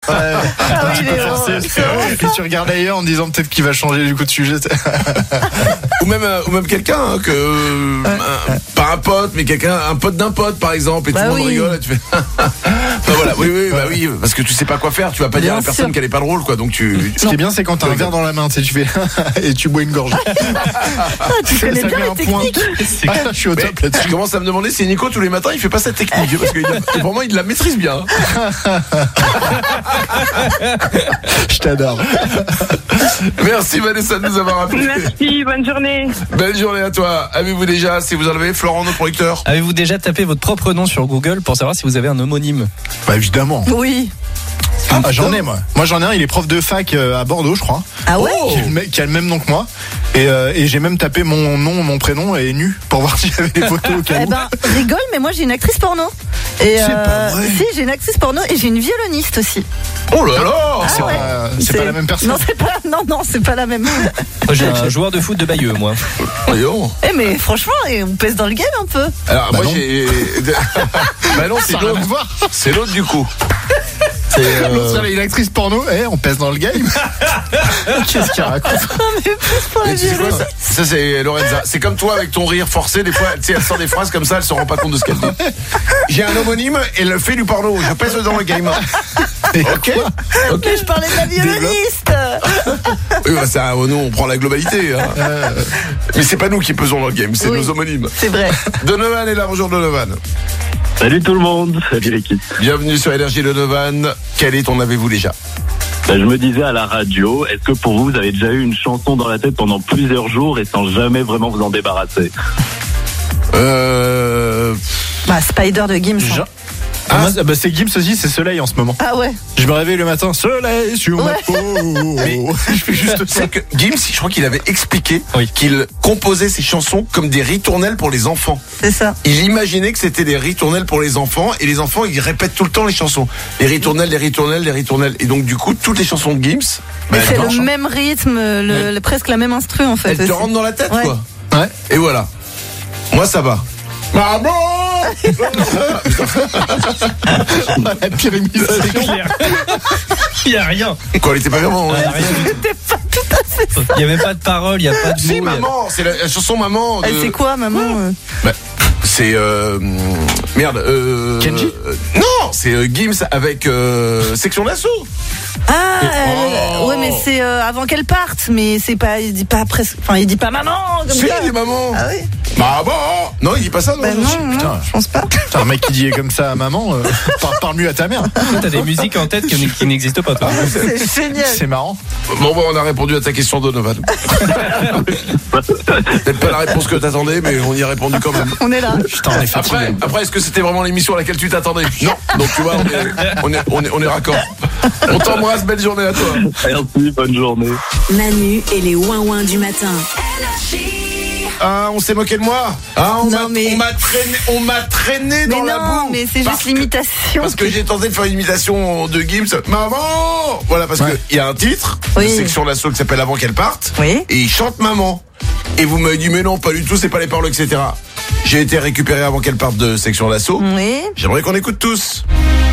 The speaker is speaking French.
Ah oui, Et tu regardes ailleurs en disant peut-être qu'il va changer du coup de sujet. Ou même quelqu'un pas un pote, mais un pote d'un pote par exemple, et tout le monde rigole, et tu fais. Bah voilà, oui, parce que tu sais pas quoi faire, tu vas pas dire à la personne qu'elle est pas drôle, quoi. Donc Ce qui est bien, c'est quand t'as un verre dans la main, tu sais, tu fais et tu bois une gorgée. Tu connais bien les techniques. Je suis au top là-dessus. Je commence à me demander si Nico tous les matins il fait pas cette technique, parce que pour moi il la maîtrise bien. Je t'adore. Merci Vanessa de nous avoir appelé. Merci, bonne journée. Belle journée à toi. Avez-vous déjà, si vous en avez, Florent, notre producteur? Avez-vous déjà tapé votre propre nom sur Google pour savoir si vous avez un homonyme? Bah évidemment. Oui. J'en ai moi. Moi j'en ai un, il est prof de fac à Bordeaux, je crois. Ah ouais. Qui a le même nom que moi. Et j'ai même tapé mon nom, mon prénom et nu pour voir s'il y avait des photos au cas où. Eh ben, rigole, mais moi j'ai une actrice porno. Et c'est pas vrai. Si, j'ai une actrice porno et j'ai une violoniste aussi. Oh là là. C'est pas la même personne. Non, c'est pas la même. Moi, j'ai un joueur de foot de Bayeux, moi. Voyons. Mais franchement, on pèse dans le game un peu. Alors moi non. j'ai. Bah non, c'est Ça a rien à l'autre. voir. C'est l'autre du coup. L'autre, elle est une actrice porno. On pèse dans le game. Qu'est-ce qu'il raconte? Non, mais plus pour la Mais tu sais quoi, violoniste. ça c'est Lorenza. C'est comme toi avec ton rire forcé. Des fois, tu sais, elle sort des phrases comme ça, elle se rend pas compte de ce qu'elle dit. J'ai un homonyme et elle fait du porno. Je pèse dans le game. Ok. Mais je parlais de la violoniste. Oui, bah ça, nous on prend la globalité. Hein. Mais c'est pas nous qui pesons dans le game, c'est Oui. nos homonymes. C'est vrai. Donovan est là, bonjour Donovan. Salut tout le monde, salut l'équipe. Bienvenue sur Énergie Donovan. Quel est ton avez-vous déjà? Je me disais à la radio, est-ce que pour vous avez déjà eu une chanson dans la tête pendant plusieurs jours et sans jamais vraiment vous en débarrasser? Bah, Spider de Gims. Moi, bah, c'est Gims aussi, c'est Soleil en ce moment. Ah ouais. Je me réveille le matin, Soleil sur ma peau. Mais Je fais juste ça. c'est que Gims, je crois qu'il avait expliqué qu'il composait ses chansons comme des ritournelles pour les enfants. C'est ça. Il imaginait que c'était des ritournelles pour les enfants, et les enfants ils répètent tout le temps les chansons. Les ritournelles, les ritournelles, les ritournelles. Et donc du coup, toutes les chansons de Gims, bah, C'est elles marchent, le hein. même rythme, presque la même instru en fait. Elles te aussi. rentrent dans la tête, Ouais. quoi. Ouais. Et voilà. Moi ça va. Maman. La pire imitation. Il y a rien. Quoi, elle était pas vraiment. Il y a rien du tout. C'était pas tout à fait ça. Il y a même pas de parole, il y a pas de Si mots. maman, c'est la chanson maman. C'est quoi, maman? Bah, c'est merde. Kenji non, c'est Gims avec Section d'Assaut. Ah, ouais, mais c'est avant qu'elle parte, mais c'est pas, il dit pas presque, enfin, il dit pas maman comme Si, ça. il dit maman. Ah oui. Maman. Non, il dit pas ça. Non. Bah non, Putain. je pense pas. Putain, un mec qui dit comme ça à maman, parle mieux à ta mère. Toi, t'as des musiques en tête qui n'existent pas, toi. C'est génial. C'est marrant. Bon, on a répondu à ta question, Donovan. Peut-être pas la réponse que t'attendais, mais on y a répondu quand même. On est là. Putain, on est fatigué. Après, est-ce que c'était vraiment l'émission à laquelle tu t'attendais? Non. Donc tu vois, on est raccord. On t'embrasse, belle journée à toi. Merci, bonne journée. Manu et les ouin-ouin du matin. Ah, on s'est moqué de moi. Ah, on m'a traîné dans la boue. Mais c'est juste l'imitation. Parce que j'ai tenté de faire une imitation de Gims. Maman. Voilà, parce que il y a un titre de Section d'Assaut qui s'appelle Avant qu'elle parte. Oui. Et il chante maman. Et vous m'avez dit mais non, pas du tout, c'est pas les paroles, etc. J'ai été récupéré Avant qu'elle parte de Section d'Assaut. Oui. J'aimerais qu'on écoute tous.